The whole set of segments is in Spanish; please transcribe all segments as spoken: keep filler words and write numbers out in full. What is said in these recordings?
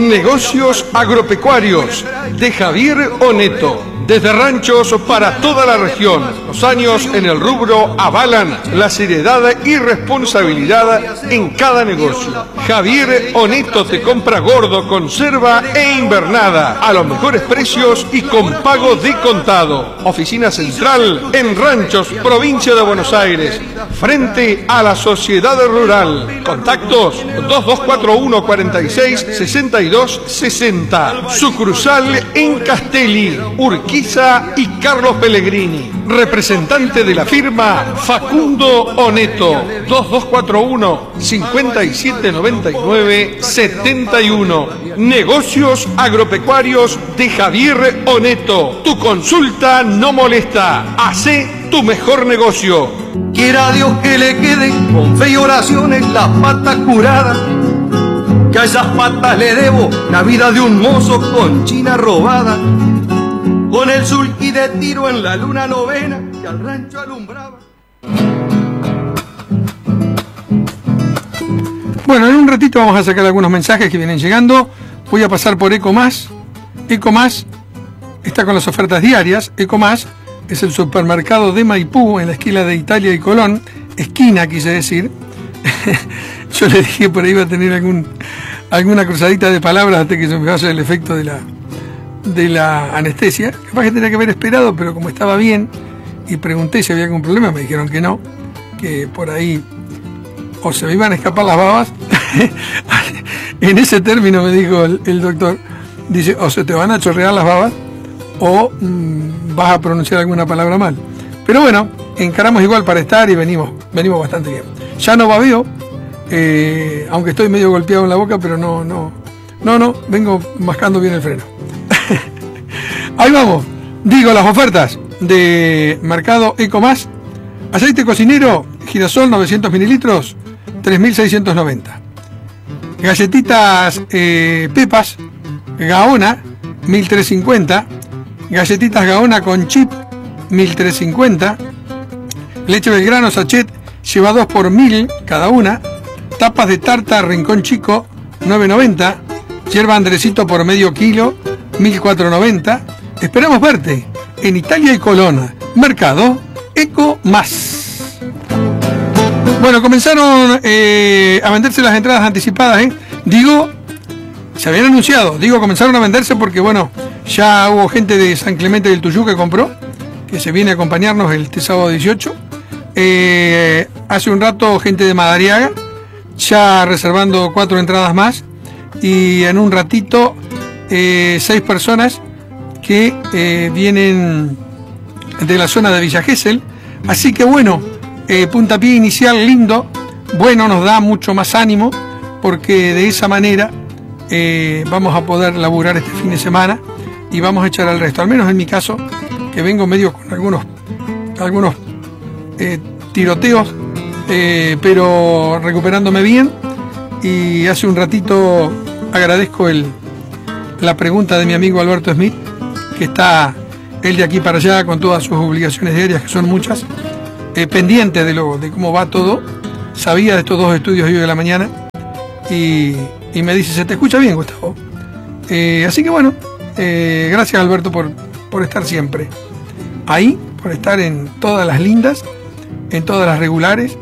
Negocios agropecuarios de Javier Oneto. Desde ranchos para toda la región, los años en el rubro avalan la seriedad y responsabilidad en cada negocio. Javier Oneto te compra gordo, conserva e invernada a los mejores precios y con pago de contado. Oficina central en Ranchos, provincia de Buenos Aires, frente a la Sociedad Rural. Contactos dos dos cuatro uno, cuatro seis, seis dos seis cero. Sucursal en Castelli, Urquiza y Carlos Pellegrini. Representante de la firma Facundo Oneto. dos dos cuatro uno, cinco siete nueve nueve, siete uno. Negocios agropecuarios de Javier Oneto. Tu consulta no molesta. Hacé tu mejor negocio. Quiera Dios que le queden con fe y oraciones las patas curadas, que a esas patas le debo la vida de un mozo con china robada, con el sulky de tiro en la luna novena que al rancho alumbraba. Bueno, en un ratito vamos a sacar algunos mensajes que vienen llegando. Voy a pasar por Ecomás. Ecomás está con las ofertas diarias. Ecomás es el supermercado de Maipú, en la esquina de Italia y Colón. Esquina, quise decir. Yo le dije por ahí iba a tener algún, alguna cruzadita de palabras hasta que se me vaya el efecto de la, de la anestesia. Capaz que tenía que haber esperado, pero como estaba bien y pregunté si había algún problema, me dijeron que no, que por ahí o se me iban a escapar las babas. En ese término me dijo el, el doctor, dice, o se te van a chorrear las babas o mmm, vas a pronunciar alguna palabra mal. Pero bueno, encaramos igual para estar y venimos, venimos bastante bien. Ya no babeo, eh, aunque estoy medio golpeado en la boca, pero no, no, no, no, vengo mascando bien el freno. Ahí vamos, digo las ofertas de Mercado Ecomás. Aceite cocinero, girasol novecientos mililitros, tres mil seiscientos noventa. Galletitas eh, Pepas, Gaona, mil trescientos cincuenta. Galletitas Gaona con chip, mil trescientos cincuenta. Leche Belgrano sachet, lleva dos por mil cada una. Tapas de tarta Rincón Chico, nueve noventa. Yerba Andresito por medio kilo, mil cuatrocientos noventa. Esperamos verte en Italia y Colón. Mercado Ecomás. Bueno, comenzaron eh, a venderse las entradas anticipadas, ¿eh? Digo, se habían anunciado, digo, comenzaron a venderse porque, bueno, ya hubo gente de San Clemente del Tuyú que compró, que se viene a acompañarnos el este sábado dieciocho. Eh, hace un rato gente de Madariaga, ya reservando cuatro entradas más, y en un ratito eh, seis personas que eh, vienen de la zona de Villa Gesell. Así que bueno, eh, puntapié inicial lindo, bueno, nos da mucho más ánimo porque de esa manera eh, vamos a poder laburar este fin de semana y vamos a echar al resto, al menos en mi caso, que vengo medio con algunos algunos eh, tiroteos, eh, pero recuperándome bien. Y hace un ratito agradezco el, la pregunta de mi amigo Alberto Smith, que está él de aquí para allá con todas sus obligaciones diarias, que son muchas, eh, pendiente de, lo, de cómo va todo. Sabía de estos dos estudios hoy de la mañana y, y me dice, se te escucha bien, Gustavo. Eh, así que bueno, eh, gracias Alberto por, por estar siempre ahí, por estar en todas las lindas, en todas las regulares,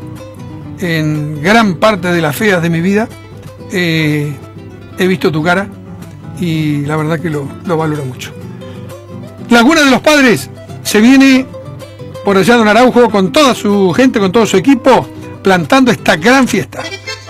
en gran parte de las feas de mi vida. Eh, he visto tu cara y la verdad que lo, lo valoro mucho. Laguna de los Padres, se viene por allá Don Araujo con toda su gente, con todo su equipo, plantando esta gran fiesta.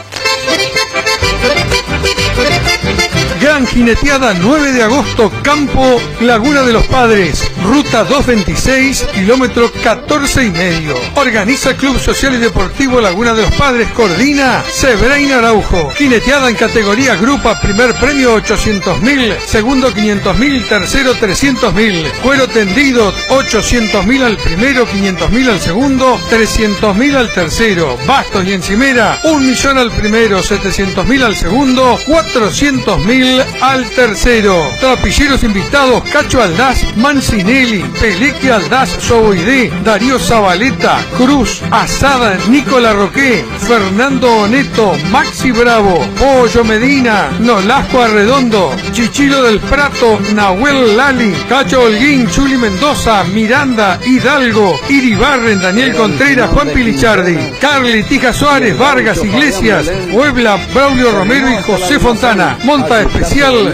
Gran jineteada nueve de agosto, Campo Laguna de los Padres, ruta doscientos veintiséis, kilómetro catorce y medio. Organiza Club Social y Deportivo Laguna de los Padres, coordina Sebrain Araujo. Jineteada en categoría grupa, primer premio ochocientos mil, segundo quinientos mil, tercero trescientos mil. Cuero tendido ochocientos mil al primero, quinientos mil al segundo, trescientos mil al tercero. Bastos y encimera, un millón al primero, setecientos mil al segundo, cuatrocientos mil al tercero. Trapilleros invitados, Cacho Aldaz, Mancinelli Tinelli, Pelequi Aldaz Soboidé, Darío Zabaleta, Cruz, Asada, Nicola Roqué, Fernando Oneto, Maxi Bravo, Pollo Medina, Nolasco Arredondo, Chichilo del Prato, Nahuel Lali, Cacho Holguín, Chuli Mendoza, Miranda, Hidalgo, Iribarren, Daniel Contreras, Juan Pilichardi, Carly, Tija Suárez, Vargas, Iglesias, Puebla, Braulio Romero y José Fontana. Monta especial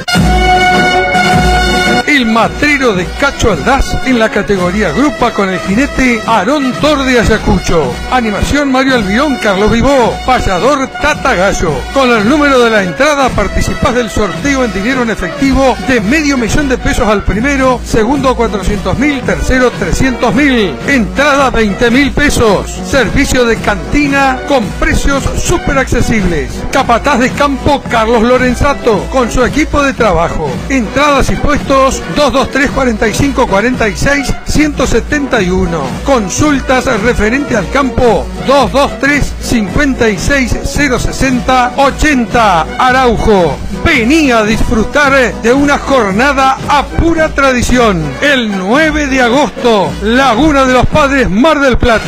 el matrero de Cacho Aldaz en la categoría Grupa con el jinete Aarón Tor de Ayacucho. Animación Mario Almirón, Carlos Vivó, payador Tata Gallo. Con el número de la entrada participás del sorteo en dinero en efectivo de medio millón de pesos al primero, segundo cuatrocientos mil, tercero trescientos mil. Entrada veinte mil pesos. Servicio de cantina con precios súper accesibles. Capataz de campo Carlos Lorenzato con su equipo de trabajo. Entradas y puestos dos dos tres, cuarenta y cinco, cuarenta y seis, ciento setenta y uno. Consultas referente al campo dos dos tres, cincuenta y seis, cero sesenta, ochenta. Araujo. Vení a disfrutar de una jornada a pura tradición. El nueve de agosto, Laguna de los Padres, Mar del Plata.